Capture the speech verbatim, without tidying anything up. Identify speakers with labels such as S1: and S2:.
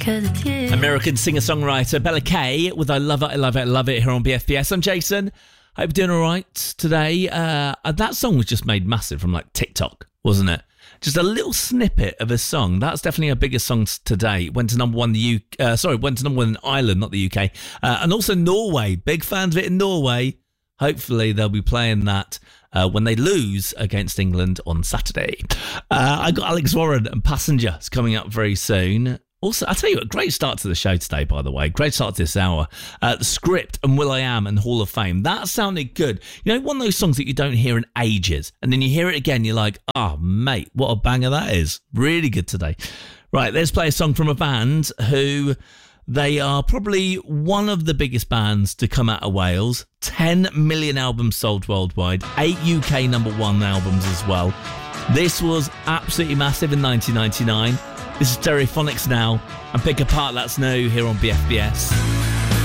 S1: American singer-songwriter Bella Kay with I Love It, I Love It, I Love It here on B F B S. I'm Jason. Hope you're doing all right today. Uh, that song was just made massive from like TikTok, wasn't it? Just a little snippet of a song. That's definitely a bigger song today. Went to number one the U K. Uh, sorry, went to number one in Ireland, not the U K. Uh, and also Norway. Big fans of it in Norway. Hopefully they'll be playing that uh, when they lose against England on Saturday. Uh, I got Alex Warren and Passengers coming up very soon. Also, I'll tell you what, great start to the show today, by the way. Great start to this hour. Uh, the Script and Will I Am and Hall of Fame. That sounded good. You know, one of those songs that you don't hear in ages. And then you hear it again, you're like, oh, mate, what a banger that is. Really good today. Right, let's play a song from a band who... They are probably one of the biggest bands to come out of Wales. ten million albums sold worldwide. eight U K number one albums as well. This was absolutely massive in nineteen ninety-nine. This is Stereophonics now. And Pick Apart That's New here on B F B S.